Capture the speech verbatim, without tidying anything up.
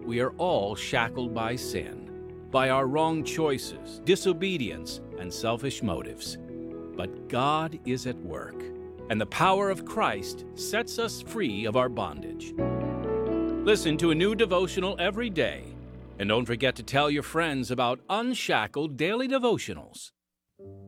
we are all shackled by sin, by our wrong choices, disobedience, and selfish motives. But God is at work, and the power of Christ sets us free of our bondage. Listen to a new devotional every day, and don't forget to tell your friends about Unshackled Daily Devotionals.